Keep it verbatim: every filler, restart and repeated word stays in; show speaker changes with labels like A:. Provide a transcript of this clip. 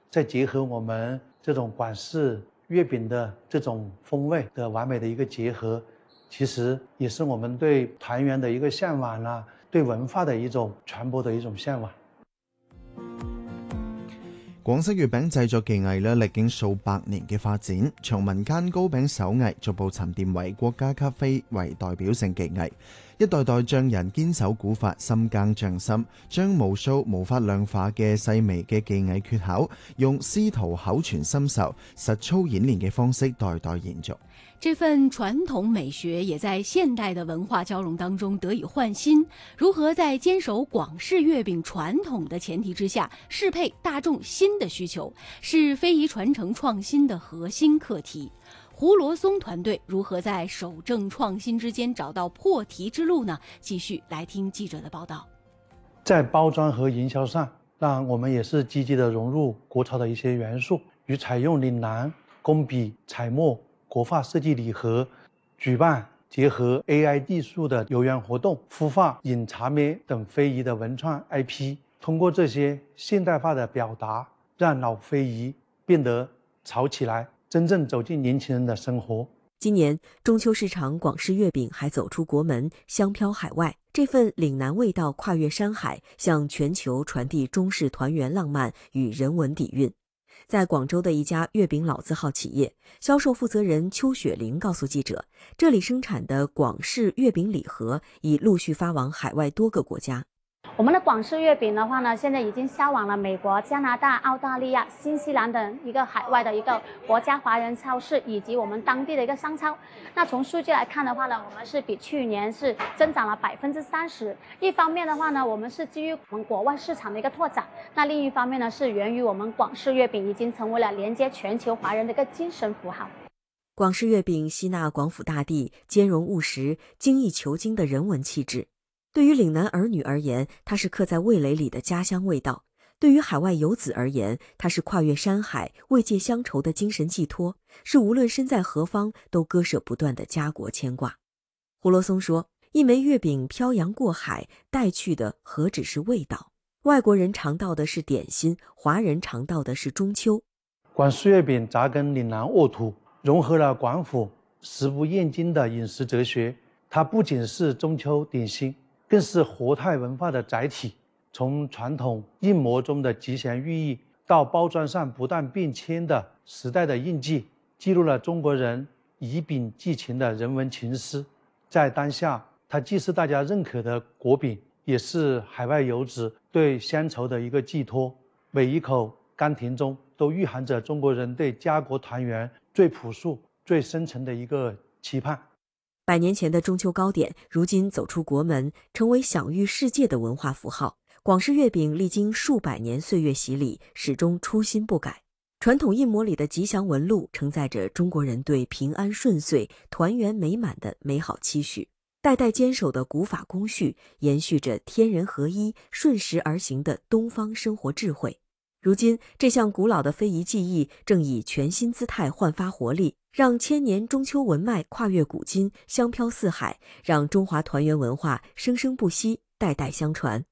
A: 再结合我们这种广式月饼的这种风味的完美的一个结合，其實也是我們對團圓的一個向往啦，對文化的一種傳播的一種向往。
B: 廣式月餅製作技藝咧，歷經數百年嘅發展，從民間糕餅手藝逐步沉澱為國家級非遺代表性技藝，一代代匠人堅守古法，深耕匠心，將無數無法量化嘅細微嘅技藝訣巧，用師徒口傳心授、實操演練嘅方式代代延續。
C: 這份傳統美學也在現代的文化交融當中得以煥新。如何在堅守廣式月餅傳統的前提之下，適配大眾新的需求，是非遺傳承創新的核心課題。胡羅松團隊如何在守正創新之間找到破題之路呢？繼續來聽記者的報道。
A: 在包裝和營銷上，讓我們也是積極地融入國潮的一些元素，與採用嶺南工筆彩墨國畫設計禮盒，舉辦結合 A I 技術的遊園活動，孵化飲茶咩等非遺的文創 I P， 通過這些現代化的表達，讓老非遺變得潮起來，真正走進年輕人的生活。
D: 今年中秋市場廣式月餅還走出國門，香飄海外。這份嶺南味道跨越山海，向全球傳遞中式團圓浪漫與人文底蘊。在廣州的一家月餅老字號企業，銷售負責人邱雪玲告訴記者，這裡生產的廣式月餅禮盒已陸續發往海外多個國家。
E: 我們的廣式月餅的話呢，現在已經銷往了美國、加拿大、澳大利亞、新西蘭等一個海外的一個國家華人超市，以及我們當地的一個商超。那從數據來看的話呢，我們是比去年是增長了百分之三十。一方面的話呢，我們是基於我們國外市場的一個拓展；那另一方面呢，是源於我們廣式月餅已經成為了連接全球華人的一個精神符號。
D: 廣式月餅吸納廣府大地兼容務實、精益求精的人文氣質。對於嶺南兒女而言，它是刻在味蕾裡的家鄉味道；對於海外遊子而言，它是跨越山海、慰藉鄉愁的精神寄託，是無論身在何方都割捨不斷的家國牽掛。胡羅松說，一枚月餅漂洋過海，帶去的何止是味道？外國人嘗到的是點心，華人嘗到的是中秋。
A: 廣式月餅扎根嶺南沃土，融合了廣府食不厭精的飲食哲學，它不僅是中秋點心，更是活態文化的載體。從傳統印模中的吉祥寓意，到包裝上不斷變遷的時代的印記，記錄了中國人以餅寄情的人文情思。在當下，它既是大家認可的國餅，也是海外遊子對鄉愁的一個寄託。每一口甘甜中都蘊含着中國人對家國團圓最樸素、最深沉的一個期盼。
D: 百年前的中秋糕點，如今走出國門，成為享譽世界的文化符號。廣式月餅歷經數百年歲月洗禮，始終初心不改。傳統印模裡的吉祥紋路，承載着中國人對平安順遂、團圓美滿的美好期許。代代堅守的古法工序，延續着天人合一、順時而行的東方生活智慧。如今，這項古老的非遺技藝正以全新姿態煥發活力，讓千年中秋文脈跨越古今，香飄四海，讓中華團圓文化生生不息，代代相傳。